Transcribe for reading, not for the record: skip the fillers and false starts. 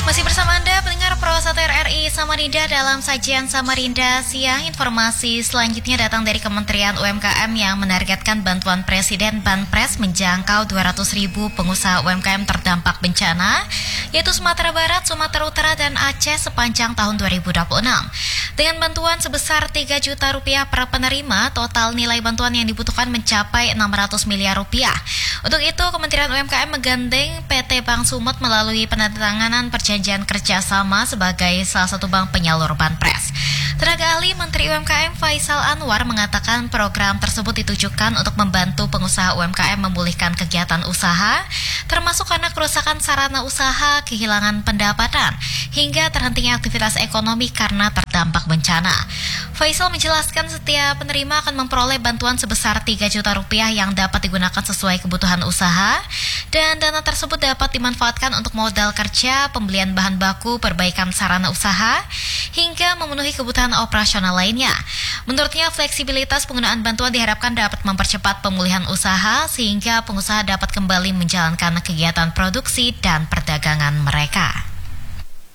Masih bersama Anda, pendengar Pro 1 RRI Samarinda dalam sajian Samarinda Siang. Informasi selanjutnya datang dari Kementerian UMKM yang menargetkan bantuan Presiden Banpres menjangkau 200.000 pengusaha UMKM terdampak bencana, yaitu Sumatera Barat, Sumatera Utara, dan Aceh sepanjang tahun 2026. Dengan bantuan sebesar 3 juta rupiah per penerima, total nilai bantuan yang dibutuhkan mencapai 600 miliar rupiah. Untuk itu, Kementerian UMKM menggandeng PT Bank Sumut melalui penandatanganan perjanjian kerjasama sebagai salah satu bank penyalur Banpres. Tenaga ahli Menteri UMKM Faisal Anwar mengatakan program tersebut ditujukan untuk membantu pengusaha UMKM memulihkan kegiatan usaha, termasuk karena kerusakan sarana usaha, kehilangan pendapatan, hingga terhentinya aktivitas ekonomi karena terdampak bencana. Faisal menjelaskan setiap penerima akan memperoleh bantuan sebesar 3 juta rupiah yang dapat digunakan sesuai kebutuhan usaha, dan dana tersebut dapat dimanfaatkan untuk modal kerja, pembelian bahan baku, perbaikan sarana usaha, hingga memenuhi kebutuhan operasional lainnya. Menurutnya, fleksibilitas penggunaan bantuan diharapkan dapat mempercepat pemulihan usaha sehingga pengusaha dapat kembali menjalankan kegiatan produksi dan perdagangan mereka.